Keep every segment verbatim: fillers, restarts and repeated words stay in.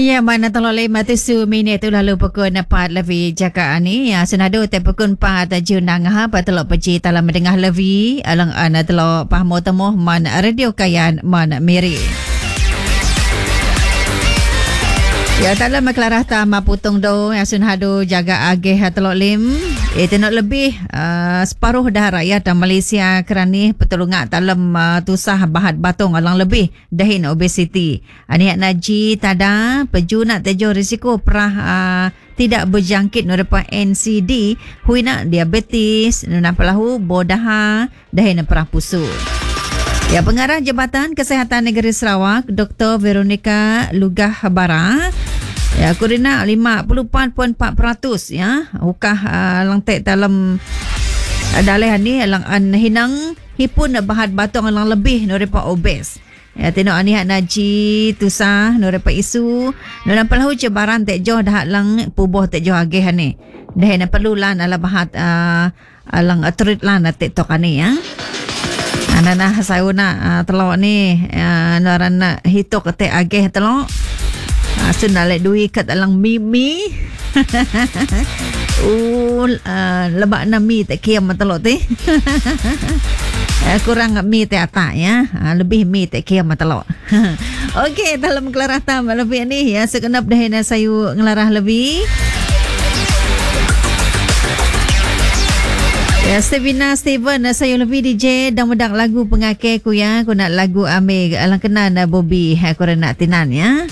Ya, mana tolong lima tujuh minit tu lalu pukul empat lebih jaga ni. Ya, senado te pukul empat junang ha patelo peci dalam mendengar lebih alang ana telo pahmo temo man radio kayan man miri. Ya, dalam maklarah ta maputung do yang senado jaga agih telo lim. Itu nak lebih uh, separuh dah rakyat Malaysia kerana pertolongan dalam uh, tusah bahat batung alang lebih dahin obesiti. Aniak naji tada peju nak tejo risiko perah uh, tidak berjangkit nurepa N C D, hui nak diabetes, nuna pelahu bodaha, dahin perah pusu. Ya, Pengarah Jabatan Kesihatan Negeri Sarawak, Doktor Veronica Lugah Bara, ya, kurina lima puluh empat perpuluhan empat peratus ya. Ukah uh, langtek dalam uh, dalehan ni alang an hinang hipun bahat batong alang lebih nurepa obes. Ya, tino anihat naji tusah nurepa isu nuran pelahu cebaran tek joh dah lang puboh tek joh agih ni. Dah na perlu lan ala bahat uh, alang atrit lan tek tokani ya. Anana sayuna uh, telok ni uh, nuran nak hitok tek agih telok. Asun nalek duit kat alang mimi. Oh, uh, lebak na mi tak kiam matalok te. Kurang mi te atak ya. Uh, lebih mi tak kiam matalok. Okey, dalam kelarah tam lebih ni ya sekenap dah na sayu ngelarah lebih. Ya, Stevina Steven saya lebih D J dan medak lagu pengakai ku ya. Ku nak lagu ame alang kenan Bobby aku nak tinan ya.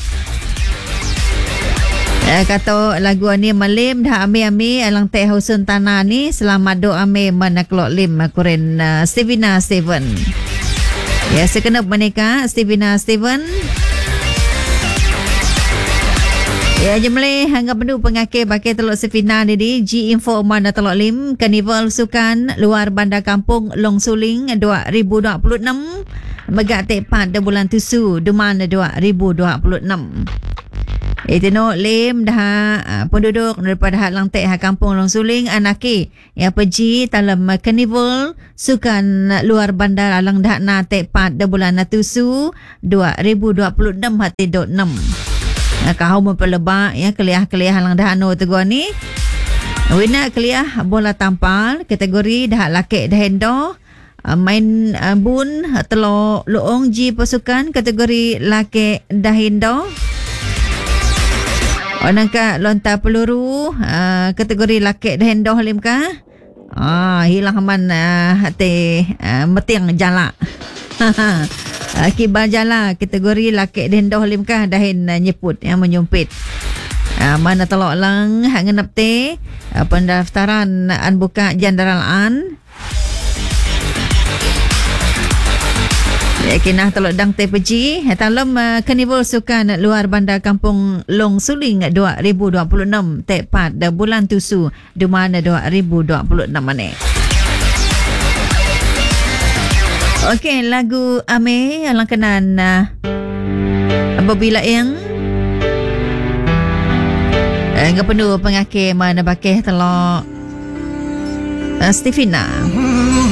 Eh, kata lagu ni malim dah ame-ame alang teh husun tanah ni selamat do ame manaklok lim kuren uh, Stevina Steven. Ya, sekenap menika Stevina Steven. Ya, jemle hangga penuh pengakai pakai telok Stevina ni di G Info mana telok lim Karnival Sukan Luar Bandar Kampung Long Suling dua ribu dua puluh enam megak tepat de bulan tujuh Duman dua ribu dua puluh enam. Itu no lim dah uh, penduduk daripada hak lang tek hak kampung Long Suling anaki yang pergi dalam uh, Karnival Sukan Luar Bandar alang dah na tepat de bulan tujuh dua ribu dua puluh enam hati dot enam. Uh, kau mempelebak ya keliah-keliah alang dah anu teguh ni. Wina keliah bola tampal kategori dah laki dah hendo. Uh, main uh, bun telo loong ji pasukan kategori laki dah hendo. Orang ka lontar peluru uh, kategori laki dah hendoh lim ka. Ah, hilang man uh, hati uh, metiang jala. uh, kibar jala kategori laki dah hendoh lim ka dahin uh, nyeput yang menyumpit. Uh, mana telok lang hak ngenap te uh, pendaftaran an buka jenderal an. Ya, kinah telok dang te peji dalam uh, Karnival Sukan Luar Bandar Kampung Long Suling dua ribu dua puluh enam tepat dah bulan tujuh di mana dua ribu dua puluh enam ni. Okey, lagu ame alang kenan uh, apabila yang enggak penuh pengakai mana bakeh telok uh, Stevina.